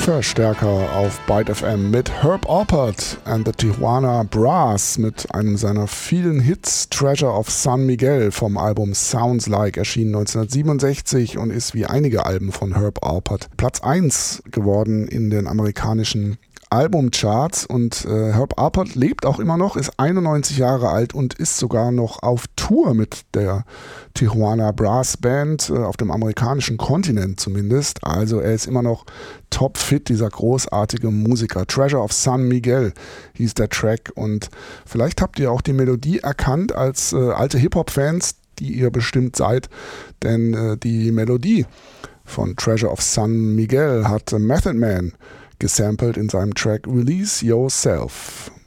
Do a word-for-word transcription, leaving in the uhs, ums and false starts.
Verstärker auf Byte F M mit Herb Alpert and the Tijuana Brass mit einem seiner vielen Hits Treasure of San Miguel vom Album Sounds Like, erschienen neunzehnhundertsiebenundsechzig und ist wie einige Alben von Herb Alpert Platz eins geworden in den amerikanischen Albumcharts. Und äh, Herb Alpert lebt auch immer noch, ist einundneunzig Jahre alt und ist sogar noch auf Tour mit der Tijuana Brass Band, äh, auf dem amerikanischen Kontinent zumindest. Also er ist immer noch topfit, dieser großartige Musiker. Treasure of San Miguel hieß der Track, und vielleicht habt ihr auch die Melodie erkannt als äh, alte Hip-Hop-Fans, die ihr bestimmt seid, denn äh, die Melodie von Treasure of San Miguel hat Method Man gesampelt in seinem Track Release Yourself.